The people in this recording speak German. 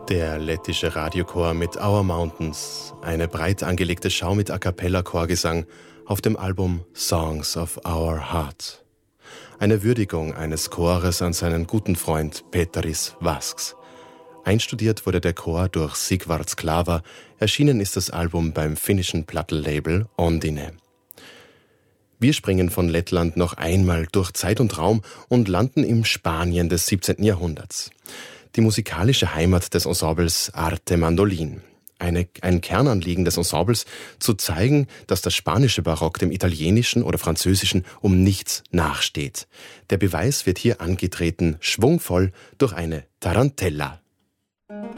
Der lettische Radiochor mit Our Mountains, eine breit angelegte Schau mit A-cappella-Chorgesang auf dem Album Songs of Our Heart. Eine Würdigung eines Chores an seinen guten Freund Peteris Vasks. Einstudiert wurde der Chor durch Sigvard Sklava, erschienen ist das Album beim finnischen Plattenlabel Ondine. Wir springen von Lettland noch einmal durch Zeit und Raum und landen im Spanien des 17. Jahrhunderts. Die musikalische Heimat des Ensembles Arte Mandolin. Ein Kernanliegen des Ensembles, zu zeigen, dass das spanische Barock dem italienischen oder französischen um nichts nachsteht. Der Beweis wird hier angetreten, schwungvoll durch eine Tarantella.